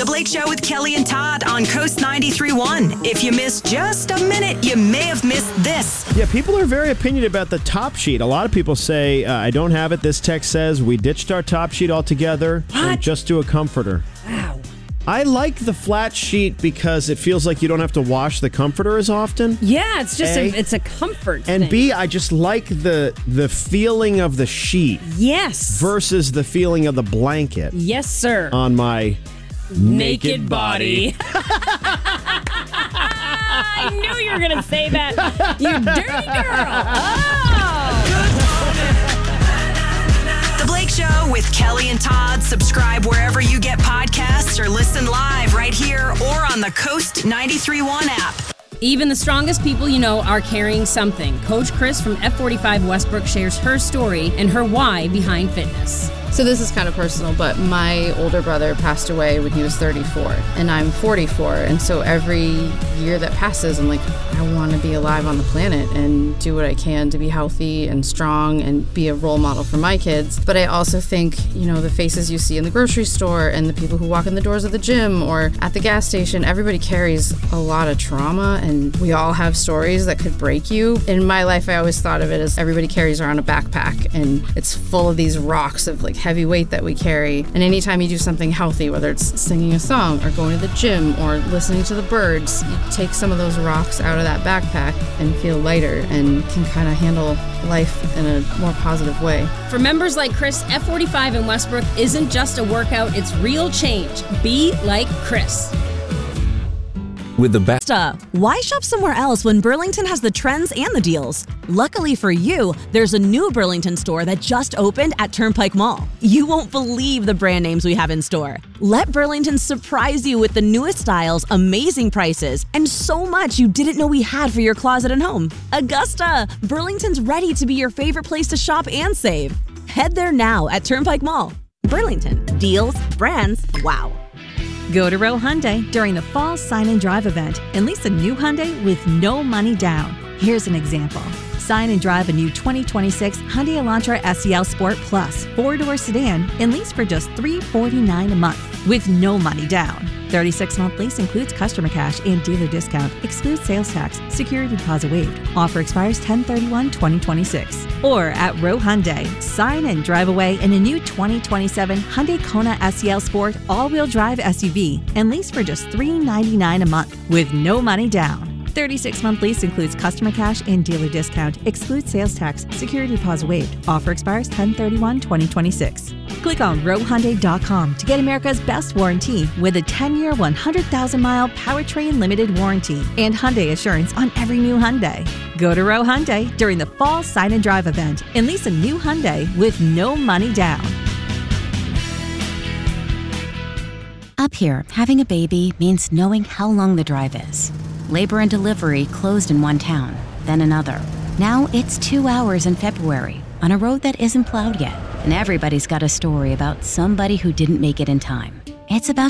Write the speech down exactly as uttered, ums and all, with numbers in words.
The Blake Show with Kelly and Todd on Coast ninety-three point one. If you missed just a minute, you may have missed this. Yeah, people are very opinionated about the top sheet. A lot of people say, uh, I don't have it. This text says, we ditched our top sheet altogether What? and just do a comforter. Wow. I like the flat sheet because it feels like you don't have to wash the comforter as often. Yeah, it's just A. a, it's a comfort And thing. B, I just like the the feeling of the sheet Yes. versus the feeling of the blanket Yes, sir. on my naked, body. I knew you were going to say that. You dirty girl. Oh. The Blake Show with Kelly and Todd. Subscribe wherever you get podcasts or listen live right here or on the Coast ninety-three point one app. Even the strongest people you know are carrying something. Coach Chris from F forty-five Westbrook shares her story and her why behind fitness. So this is kind of personal, but my older brother passed away when he was thirty-four, and I'm forty-four, and so every year that passes, I'm like, I want to be alive on the planet and do what I can to be healthy and strong and be a role model for my kids. But I also think, you know, the faces you see in the grocery store and the people who walk in the doors of the gym or at the gas station, everybody carries a lot of trauma, and we all have stories that could break you. In my life, I always thought of it as everybody carries around a backpack, and it's full of these rocks of like heavy weight that we carry. And anytime you do something healthy, whether it's singing a song or going to the gym or listening to the birds, you take some of those rocks out of that backpack and feel lighter and can kind of handle life in a more positive way. For members like Chris, F forty-five in Westbrook isn't just a workout, it's real change. Be like Chris. With the best. Why shop somewhere else when Burlington has the trends and the deals? Luckily for you, there's a new Burlington store that just opened at Turnpike Mall. You won't believe the brand names we have in store. Let Burlington surprise you with the newest styles, amazing prices, and so much you didn't know we had for your closet and home. Augusta, Burlington's ready to be your favorite place to shop and save. Head there now at Turnpike Mall. Burlington, deals, brands, wow. Go to Row Hyundai during the Fall Sign and Drive event and lease a new Hyundai with no money down. Here's an example. Sign and drive a new twenty twenty-six Hyundai Elantra S E L Sport Plus four-door sedan and lease for just three hundred forty-nine dollars a month with no money down. thirty-six month lease includes customer cash and dealer discount, excludes sales tax, security deposit waived. Offer expires ten thirty-one twenty twenty-six. Or at Row Hyundai, sign and drive away in a new twenty twenty-seven Hyundai Kona S E L Sport all-wheel drive S U V and lease for just three hundred ninety-nine dollars a month with no money down. thirty-six month lease includes customer cash and dealer discount, excludes sales tax, security deposit waived. Offer expires ten thirty-one twenty twenty-six. Click on row hyundai dot com to get America's best warranty with a ten year, one hundred thousand mile powertrain limited warranty and Hyundai Assurance on every new Hyundai. Go to Row Hyundai during the Fall Sign and Drive event and lease a new Hyundai with no money down. Up here, having a baby means knowing how long the drive is. Labor and delivery closed in one town, then another. Now it's two hours in February on a road that isn't plowed yet. And everybody's got a story about somebody who didn't make it in time. It's about